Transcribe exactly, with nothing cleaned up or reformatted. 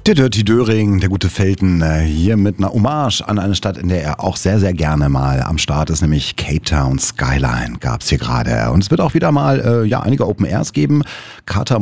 Der Dirty Döring, der gute Felten, äh, hier mit einer Hommage an eine Stadt, in der er auch sehr, sehr gerne mal am Start ist, nämlich Cape Town Skyline gab's hier gerade. Und es wird auch wieder mal äh, ja einige Open Airs geben. Carter